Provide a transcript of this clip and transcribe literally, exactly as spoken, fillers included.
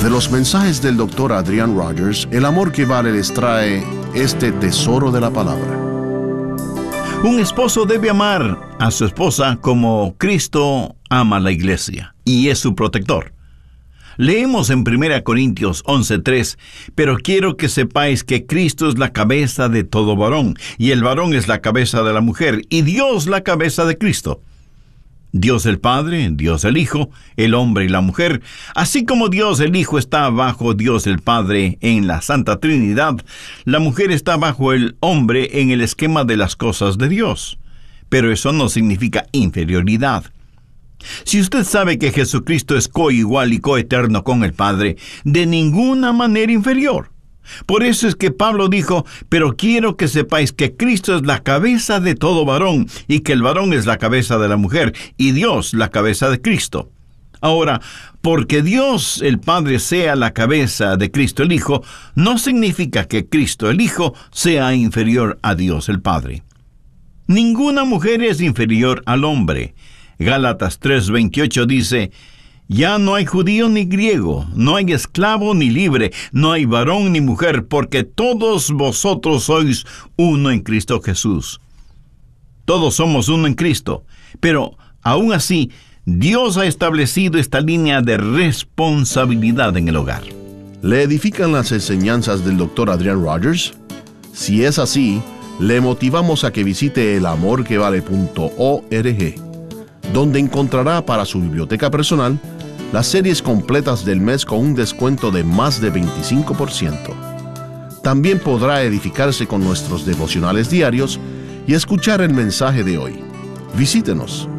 De los mensajes del doctor Adrian Rogers, El amor que vale les trae este tesoro de la palabra. Un esposo debe amar a su esposa como Cristo ama a la iglesia y es su protector. Leemos en primera Corintios once tres, pero quiero que sepáis que Cristo es la cabeza de todo varón, y el varón es la cabeza de la mujer, y Dios la cabeza de Cristo. Dios el Padre, Dios el Hijo, el hombre y la mujer, así como Dios el Hijo está bajo Dios el Padre en la Santa Trinidad, la mujer está bajo el hombre en el esquema de las cosas de Dios. Pero eso no significa inferioridad. Si usted sabe que Jesucristo es coigual y coeterno con el Padre, de ninguna manera inferior. Por eso es que Pablo dijo, pero quiero que sepáis que Cristo es la cabeza de todo varón, y que el varón es la cabeza de la mujer, y Dios la cabeza de Cristo. Ahora, porque Dios el Padre sea la cabeza de Cristo el Hijo, no significa que Cristo el Hijo sea inferior a Dios el Padre. Ninguna mujer es inferior al hombre. Gálatas tres veintiocho dice, ya no hay judío ni griego, no hay esclavo ni libre, no hay varón ni mujer, porque todos vosotros sois uno en Cristo Jesús. Todos somos uno en Cristo, pero aún así, Dios ha establecido esta línea de responsabilidad en el hogar. ¿Le edifican las enseñanzas del doctor Adrian Rogers? Si es así, le motivamos a que visite el amor que vale punto org, donde encontrará para su biblioteca personal las series completas del mes con un descuento de más de veinticinco por ciento. También podrá edificarse con nuestros devocionales diarios y escuchar el mensaje de hoy. Visítenos.